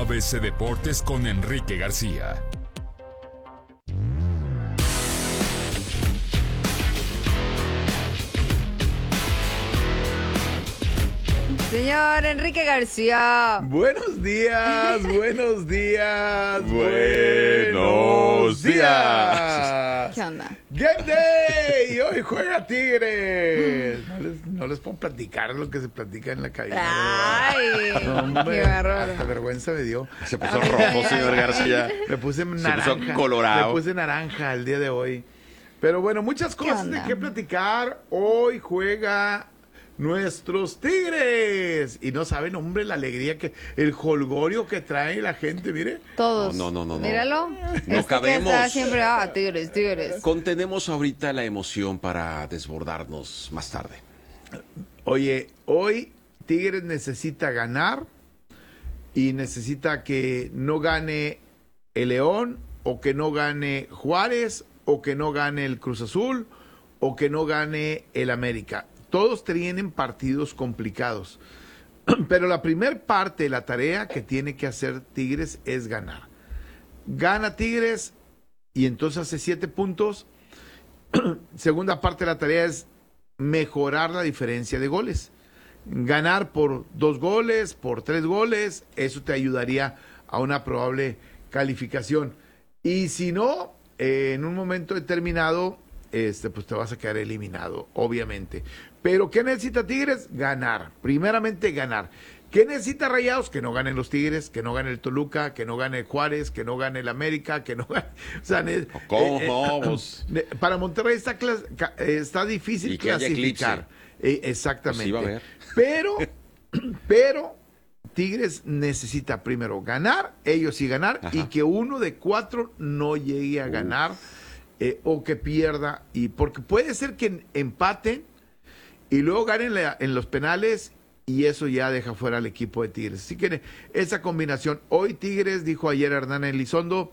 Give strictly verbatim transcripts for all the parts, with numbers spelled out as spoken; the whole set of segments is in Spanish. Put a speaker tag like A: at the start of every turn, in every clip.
A: A B C Deportes con Enrique García.
B: Señor Enrique García.
C: Buenos días, buenos días,
D: buenos días.
B: ¿Qué onda?
C: Game Day, hoy juega Tigres. No les, no les puedo platicar lo que se platica en la calle.
B: Ay,
C: Hombre,
B: qué bárbaro.
C: hasta vergüenza me dio.
D: Se puso rojo, señor García.
C: Me puse
D: Se
C: naranja.
D: puso colorado.
C: Me puse naranja el día de hoy. Pero bueno, muchas cosas de qué platicar. Hoy juega nuestros Tigres. Y no saben, hombre, la alegría que, el jolgorio que trae la gente, mire.
B: Todos.
D: No, no, no, no.
B: Míralo.
D: No
B: Este
D: cabemos.
B: que está siempre, ah, Tigres, Tigres.
D: Contenemos ahorita la emoción para desbordarnos más tarde.
C: Oye, hoy Tigres necesita ganar y necesita que no gane el León o que no gane Juárez o que no gane el Cruz Azul o que no gane el América. Todos tienen partidos complicados, pero la primer parte de la tarea que tiene que hacer Tigres es ganar. Gana Tigres y entonces hace siete puntos. Segunda parte de la tarea es mejorar la diferencia de goles. Ganar por dos goles, por tres goles, eso te ayudaría a una probable calificación. Y si no, eh, en un momento determinado, este, pues te vas a quedar eliminado, obviamente. Pero ¿qué necesita Tigres? Ganar. Primeramente ganar. ¿Qué necesita Rayados? Que no ganen los Tigres, que no gane el Toluca, que no gane el Juárez, que no gane el América, que no gane... O sea, ne,
D: ¿Cómo?
C: eh, eh, para Monterrey está, clas, está difícil
D: y que
C: clasificar. Eh, exactamente.
D: Pues sí, va a ver.
C: Pero, pero Tigres necesita primero ganar, ellos sí ganar, Ajá. y que uno de cuatro no llegue a ganar eh, o que pierda. Y porque puede ser que empaten y luego ganen la, en los penales y eso ya deja fuera al equipo de Tigres. Así que esa combinación. Hoy Tigres, dijo ayer Hernán Elizondo,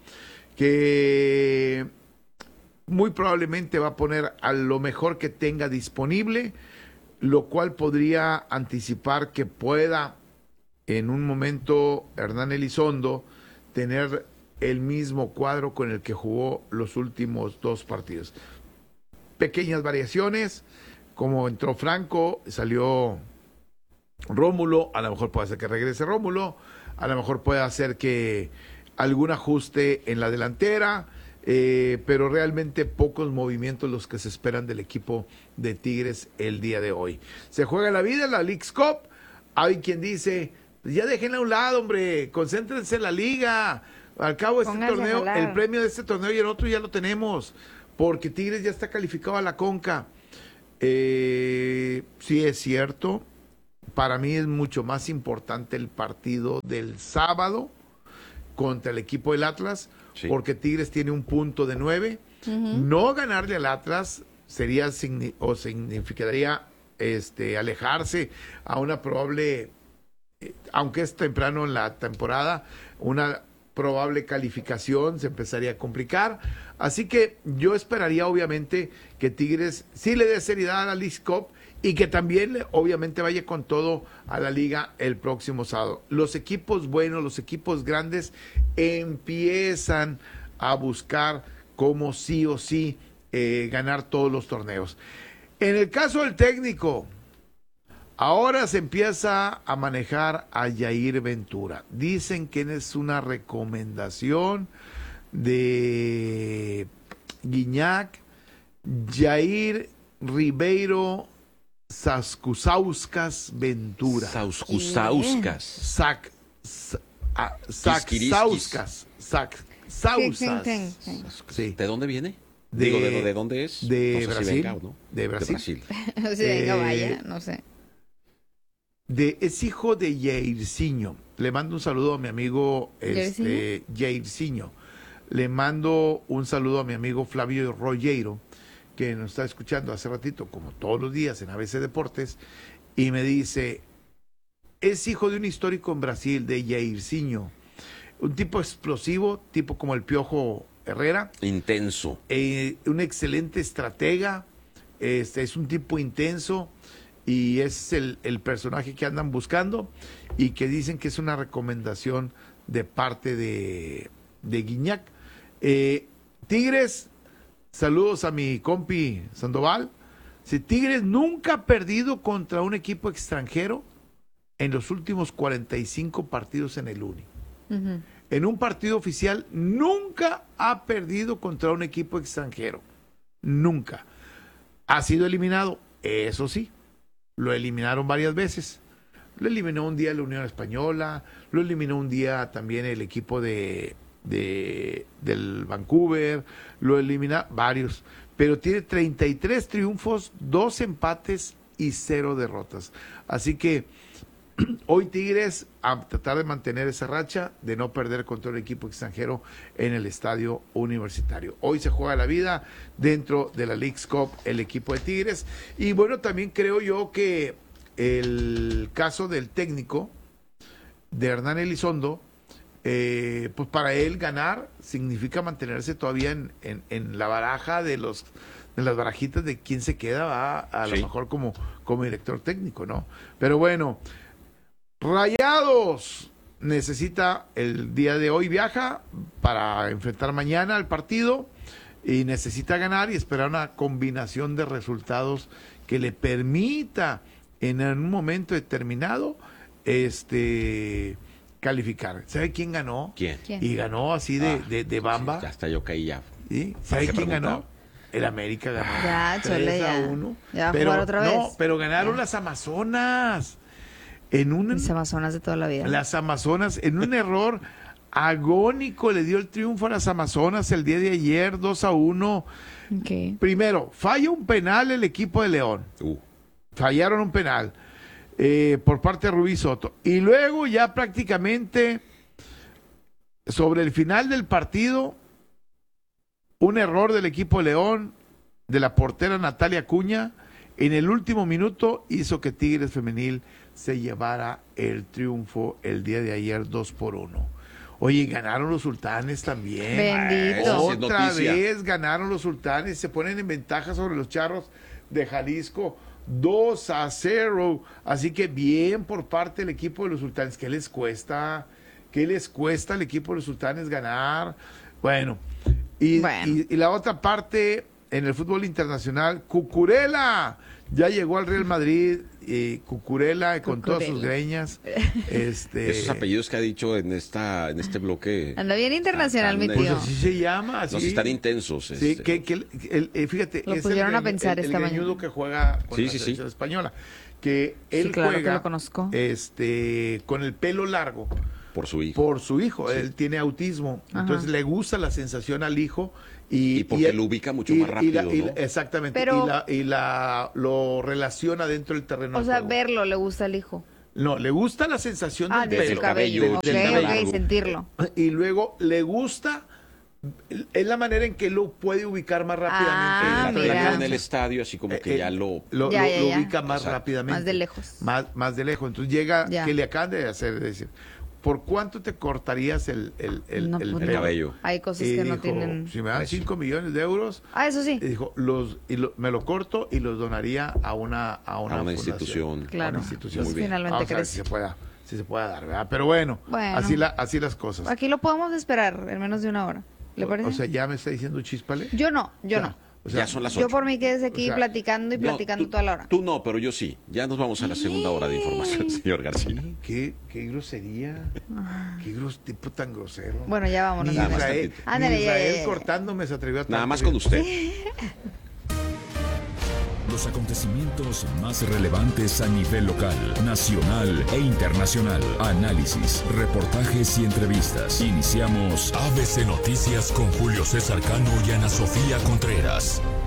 C: que muy probablemente va a poner a lo mejor que tenga disponible, lo cual podría anticipar que pueda en un momento Hernán Elizondo tener el mismo cuadro con el que jugó los últimos dos partidos. Pequeñas variaciones, como entró Franco, salió Rómulo, a lo mejor puede hacer que regrese Rómulo, a lo mejor puede hacer que algún ajuste en la delantera, eh, pero realmente pocos movimientos los que se esperan del equipo de Tigres el día de hoy. Se juega la vida en la Leagues Cup. Hay quien dice, ya déjenla a un lado, hombre, concéntrense en la liga. Al cabo de este
B: Pónganse
C: torneo, el premio de este torneo y el otro ya lo tenemos, porque Tigres ya está calificado a la Conca. Eh, sí es cierto, para mí es mucho más importante el partido del sábado contra el equipo del Atlas, sí. porque Tigres tiene un punto de nueve. Uh-huh. No ganarle al Atlas sería o significaría este, alejarse a una probable, eh, aunque es temprano en la temporada, una probable calificación se empezaría a complicar. Así que yo esperaría obviamente que Tigres sí le dé seriedad a la Leagues Cup y que también obviamente vaya con todo a la liga el próximo sábado. Los equipos buenos, los equipos grandes empiezan a buscar cómo sí o sí eh, ganar todos los torneos. En el caso del técnico, ahora se empieza a manejar a Jair Ventura. Dicen que es una recomendación de Guiñac, Jair Ribeiro Sascusauskas Ventura.
D: Sauscusauskas.
C: Sac, sa, Sac-Sauskas. Sac-Sauskas.
D: Sí. ¿De dónde viene?
C: De,
D: Digo, ¿de, ¿de dónde es?
C: De
D: no sé
C: Brasil.
D: Si venga, ¿no?
C: De Brasil.
D: De Brasil.
B: No sé, venga, vaya, no sé.
C: De, es hijo de Jairzinho. Le mando un saludo a mi amigo este, Jairzinho. Le mando un saludo a mi amigo Flavio Rollero, que nos está escuchando hace ratito, como todos los días en A B C Deportes, y me dice, es hijo de un histórico en Brasil, de Jairzinho, un tipo explosivo, tipo como el Piojo Herrera.
D: Intenso.
C: Eh, un excelente estratega, este, es un tipo intenso, y es el, el personaje que andan buscando y que dicen que es una recomendación de parte de, de Guiñac. Eh, Tigres, saludos a mi compi Sandoval. Si Tigres nunca ha perdido contra un equipo extranjero en los últimos cuarenta y cinco partidos en el Uni. Uh-huh. En un partido oficial nunca ha perdido contra un equipo extranjero. Nunca. Ha sido eliminado, eso sí. Lo eliminaron varias veces. Lo eliminó un día la Unión Española, lo eliminó un día también el equipo de, de del Vancouver, lo elimina varios. Pero tiene treinta y tres triunfos, dos empates y cero derrotas. Así que hoy Tigres a tratar de mantener esa racha de no perder contra un equipo extranjero en el estadio universitario. Hoy se juega la vida dentro de la Leagues Cup el equipo de Tigres. Y bueno, también creo yo que el caso del técnico de Hernán Elizondo, eh, pues para él ganar significa mantenerse todavía en, en, en la baraja de los de las barajitas de quién se queda, va a sí. lo mejor como, como director técnico, ¿no? Pero bueno, Rayados necesita el día de hoy, viaja para enfrentar mañana al partido y necesita ganar y esperar una combinación de resultados que le permita en un momento determinado este calificar. ¿Sabe quién ganó?
D: ¿Quién?
B: ¿Quién?
C: Y ganó así de,
D: Ah,
C: de, de bamba.
D: Sí, ya hasta yo caí ya.
C: ¿Sí? ¿Sabe quién
D: preguntar?
C: ganó? El América ganó.
B: Ya, Chole,
C: tres a
B: ya.
C: uno.
B: Ya va a
C: pero,
B: jugar otra vez.
C: No, pero ganaron
B: Ya.
C: las Amazonas. En un,
B: Mis Amazonas de toda la vida.
C: las Amazonas, en un error agónico, le dio el triunfo a las Amazonas el día de ayer, dos a uno.
B: Okay.
C: Primero, falla un penal el equipo de León.
D: Uh.
C: Fallaron un penal eh, por parte de Rubí Soto. Y luego ya prácticamente sobre el final del partido, un error del equipo de León, de la portera Natalia Acuña, en el último minuto hizo que Tigres Femenil se llevara el triunfo el día de ayer dos por uno. Oye, ganaron los Sultanes también.
B: Bendito.
D: Eso sí es
C: Otra
D: noticia.
C: vez ganaron los Sultanes, se ponen en ventaja sobre los Charros de Jalisco, dos a cero. Así que bien por parte del equipo de los Sultanes. ¿Qué les cuesta? ¿Qué les cuesta al equipo de los Sultanes ganar? Bueno, y,
B: Bueno.
C: y, y la otra parte en el fútbol internacional, Cucurella ya llegó al Real Madrid, y Cucurella con todas sus
B: Cucurella.
C: greñas. Este,
D: Esos apellidos que ha dicho en esta en este bloque.
B: Anda bien internacional, mi
D: Andan-
C: pues
B: tío.
C: así se llama.
D: No,
C: Así.
D: sí están intensos.
C: Sí,
D: este.
C: que, que el, el- el- fíjate,
B: Lo
C: es
B: pusieron
C: el,
B: a pensar
C: el,
B: esta
C: el
B: mañana.
C: greñudo que juega con
D: Sí,
C: la
D: sí, sí.
C: selección española, que él
B: Sí, claro que
C: juega
B: lo conozco.
C: este con el pelo largo
D: Por su hijo.
C: por su hijo,
D: Sí.
C: él tiene autismo,
B: Ajá.
C: entonces le gusta la sensación al hijo y,
D: Y porque
C: él-
D: lo ubica mucho
C: y-
D: más
C: y la-
D: rápido,
C: y
D: ¿no?
C: la- exactamente,
B: Pero-
C: y, la, y la lo relaciona dentro del terreno.
B: O
C: de
B: sea,
C: juego.
B: verlo le gusta al hijo.
C: No, le gusta la sensación
B: Ah,
C: del
B: de
D: Del
B: su
C: pelo.
B: cabello.
D: cabello,
B: Ok,
C: del
B: ok,
C: cabello.
B: sentirlo.
C: Y luego le gusta, es la manera en que lo puede ubicar más rápidamente.
B: Ah,
D: En la
C: dentro de
B: mira.
D: plática
C: la
D: en el
C: cancha.
D: estadio, así como que
C: Eh,
D: ya
C: eh,
D: lo.
C: lo,
B: Ya,
C: lo-
B: ya,
C: lo
B: ya.
C: ubica más
D: Exacto.
C: rápidamente.
B: Más de lejos.
C: Más, más de lejos. Entonces llega,
B: Ya.
C: que le acaban de hacer, de decir, ¿por cuánto te cortarías el, el, el,
B: No,
C: el
B: pues
D: El
C: pelo?
B: no.
D: cabello.
B: Hay cosas
C: Y
B: que no
C: dijo,
B: tienen.
C: si me dan
D: precio.
C: cinco millones de euros,
B: Ah, eso sí.
C: y dijo, los, y lo- me lo corto y los donaría a una, a una,
D: A una
C: fundación.
D: institución.
C: A
B: Claro.
C: una institución.
B: Pues
D: Muy bien.
B: finalmente
C: Vamos a ver
B: crece.
C: si se pueda, si se pueda dar, ¿verdad? Pero bueno,
B: Bueno.
C: Así, la, así las cosas.
B: Aquí lo podemos esperar en menos de una hora. ¿Le parece?
C: O sea, ya me está diciendo Chispale.
B: yo no, yo
C: O sea,
B: no.
C: o sea,
D: Ya son las
B: Yo
D: ocho.
B: por mí quédese aquí
C: O sea,
B: platicando y
D: No,
B: platicando
D: tú-
B: toda la hora.
D: Tú no, pero yo sí. Ya nos vamos a la segunda hora de información, señor García.
C: ¿Qué, qué, qué grosería. Qué gros, tipo tan grosero.
B: Bueno, ya vámonos.
C: Ni
D: Nada más
C: Israel,
D: tantito.
C: ni
B: Ándale, ya,
C: Israel
B: ya, ya.
C: cortándome se atrevió a
D: Nada
C: tanto.
D: más con usted.
A: Los acontecimientos más relevantes a nivel local, nacional e internacional. Análisis, reportajes y entrevistas. Iniciamos A B C Noticias con Julio César Cano y Ana Sofía Contreras.